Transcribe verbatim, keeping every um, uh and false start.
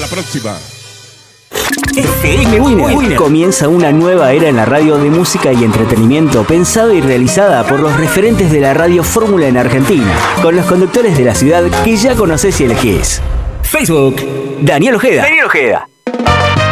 próxima. F M Winner. Comienza una nueva era en la radio de música y entretenimiento, pensada y realizada por los referentes de la radio fórmula en Argentina, con los conductores de la ciudad que ya conocés y elegís. Facebook, Daniel Ojeda. Daniel Ojeda.